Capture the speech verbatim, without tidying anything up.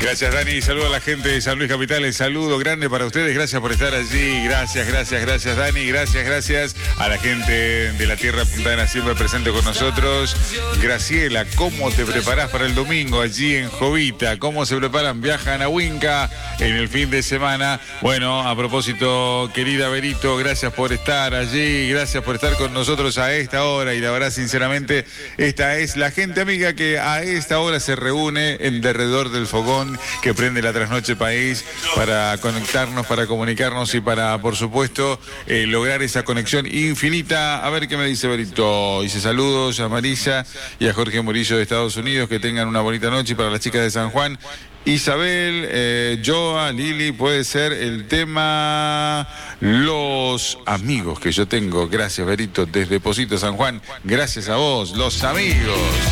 Gracias, Dani. Saludo a la gente de San Luis Capital. El saludo grande para ustedes. Gracias por estar allí. Gracias, gracias, gracias, Dani. Gracias, gracias a la gente de la Tierra Puntana siempre presente con nosotros. Graciela, ¿cómo te preparás para el domingo allí en Jovita? ¿Cómo se preparan? Viajan a Huinca en el fin de semana. Bueno, a propósito, querida Berito, gracias por estar allí. Gracias por estar con nosotros a esta hora. Y la verdad, sinceramente, esta es la gente amiga que a esta hora se reúne en derredor del fogón que prende la Trasnoche País para conectarnos, para comunicarnos y para, por supuesto, eh, lograr esa conexión infinita. A ver qué me dice Berito. Dice saludos a Marisa y a Jorge Murillo de Estados Unidos, que tengan una bonita noche. Para las chicas de San Juan, Isabel, eh, Joa, Lili, puede ser el tema Los Amigos que yo tengo. Gracias, Berito, desde Posito, San Juan. Gracias a vos, Los Amigos.